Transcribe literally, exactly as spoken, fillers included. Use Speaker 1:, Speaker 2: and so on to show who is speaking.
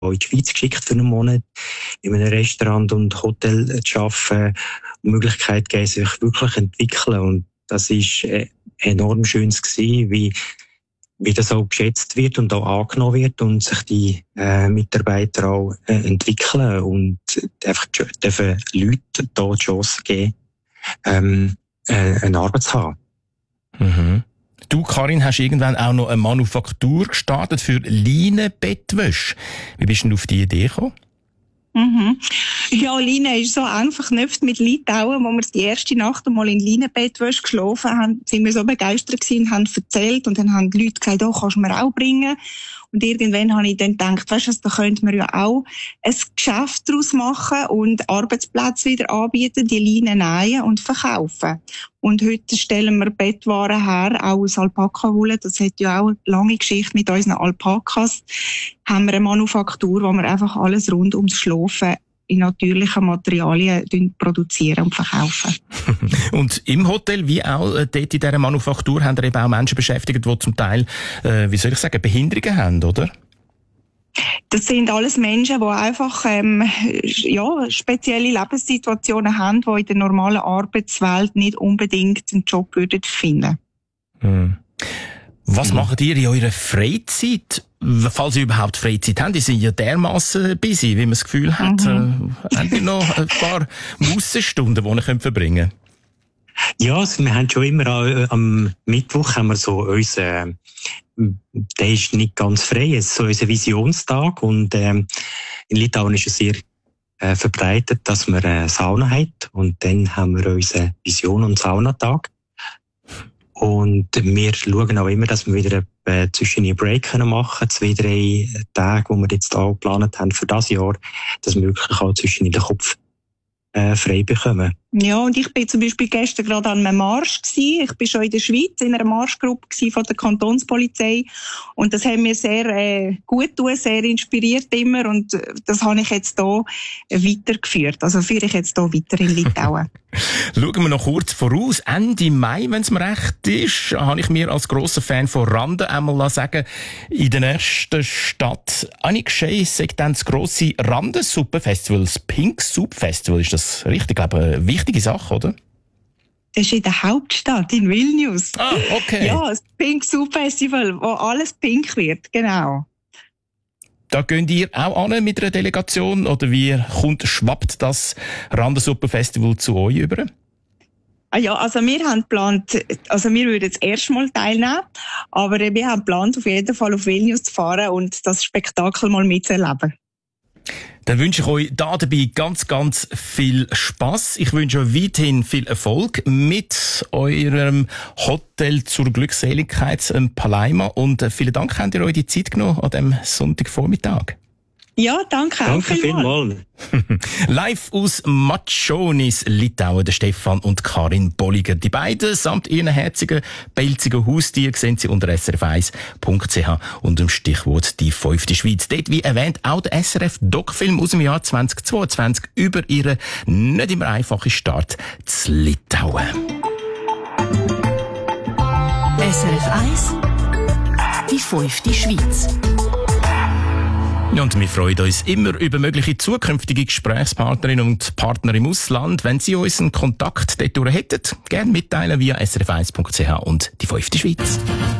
Speaker 1: in die Schweiz geschickt für einen Monat, in einem Restaurant und Hotel zu arbeiten, die Möglichkeit gegeben, sich wirklich zu entwickeln. Und das war enorm schön gewesen, wie, wie das auch geschätzt wird und auch angenommen wird und sich die äh, Mitarbeiter auch äh, entwickeln und einfach dürfen Leuten da die Chance geben, ähm, äh, eine Arbeit zu haben.
Speaker 2: Mhm. Du, Karin, hast irgendwann auch noch eine Manufaktur gestartet für Leinenbettwäsche. Wie bist du denn auf die Idee gekommen?
Speaker 3: Mhm. Ja, Leine ist so einfach verknüpft mit Litauen, wo wir die erste Nacht einmal in Leinenbettwäsche geschlafen haben, sind wir so begeistert gewesen und haben erzählt und dann haben die Leute gesagt, oh, kannst du mir auch bringen? Und irgendwann habe ich dann gedacht, weißt du, da könnte man ja auch ein Geschäft daraus machen und Arbeitsplätze wieder anbieten, die Leinen nähen und verkaufen. Und heute stellen wir Bettwaren her, auch aus Alpaka-Wolle. Das hat ja auch eine lange Geschichte mit unseren Alpakas. Haben wir eine Manufaktur, wo wir einfach alles rund ums Schlafen in natürlichen Materialien produzieren und verkaufen.
Speaker 2: Und im Hotel, wie auch dort in dieser Manufaktur, haben wir eben auch Menschen beschäftigt, die zum Teil, äh, wie soll ich sagen, Behinderungen haben, oder?
Speaker 3: Das sind alles Menschen, die einfach ähm, ja, spezielle Lebenssituationen haben, die in der normalen Arbeitswelt nicht unbedingt einen Job würden finden.
Speaker 2: Hm. Was mhm. macht ihr in eurer Freizeit? Falls ihr überhaupt Freizeit habt, die sind ja dermassen busy, wie man das Gefühl hat. Mhm. Äh, habt ihr noch ein paar Mussenstunden, die ihr könnt verbringen könnt?
Speaker 1: Ja, also wir haben schon immer äh, am Mittwoch haben wir so unseren, äh, der ist nicht ganz frei, es ist so unser Visionstag und ähm, in Litauen ist es sehr äh, verbreitet, dass man eine Sauna hat und dann haben wir unseren Vision- und Saunatag. Und wir schauen auch immer, dass wir wieder äh, zwischen einen Break machen können, zwei, drei Tage, die wir jetzt auch geplant haben für das Jahr, dass wir wirklich auch zwischen den Kopf äh, frei bekommen.
Speaker 3: Ja, und ich bin zum Beispiel gestern gerade an einem Marsch gewesen. Ich bin schon in der Schweiz in einer Marschgruppe gewesen von der Kantonspolizei. Und das hat mir sehr äh, gut getan, sehr inspiriert immer. Und das habe ich jetzt hier weitergeführt. Also führe ich jetzt hier weiter in Litauen.
Speaker 2: Schauen wir noch kurz voraus. Ende Mai, wenn es mir recht ist, habe ich mir als grosser Fan von Rande einmal sagen, in der nächsten Stadt Annikschei sagt dann das grosse Rande-Suppe-Festival, das Pink Soup Festival. Ist das richtig? Ich glaube, eine wichtige Sache, oder?
Speaker 3: Das ist in der Hauptstadt, in Vilnius.
Speaker 2: Ah, okay.
Speaker 3: Ja, das Pink Soup Festival, wo alles pink wird, genau.
Speaker 2: Da gehen ihr auch an mit einer Delegation oder wie kommt, schwappt das Randensuppe-Festival zu euch über?
Speaker 3: Ah ja, also wir haben geplant, also wir würden jetzt erst mal teilnehmen, aber wir haben geplant, auf jeden Fall auf Vilnius zu fahren und das Spektakel mal mitzuerleben.
Speaker 2: Dann wünsche ich euch da dabei ganz, ganz viel Spass. Ich wünsche euch weiterhin viel Erfolg mit eurem Hotel zur Glückseligkeit in Palaima. Und vielen Dank, habt ihr euch die Zeit genommen an diesem Sonntagvormittag.
Speaker 3: Ja, danke auch.
Speaker 1: Danke vielmals.
Speaker 2: Live aus Matschonis, Litauen, der Stefan und Karin Bolliger. Die beiden samt ihren herzigen, pelzigen Haustieren sehen Sie unter s r f eins punkt c h unter dem Stichwort «Die fünfte Schweiz». Dort, wie erwähnt, auch der S R F-Doc-Film aus dem Jahr zweitausendzweiundzwanzig über ihren nicht immer einfachen Start zu Litauen.
Speaker 4: S R F eins «Die fünfte Schweiz».
Speaker 2: Ja, und wir freuen uns immer über mögliche zukünftige Gesprächspartnerinnen und Partner im Ausland. Wenn Sie uns einen Kontakt dort hätten, gerne mitteilen via s r f eins punkt c h und die fünfte Schweiz.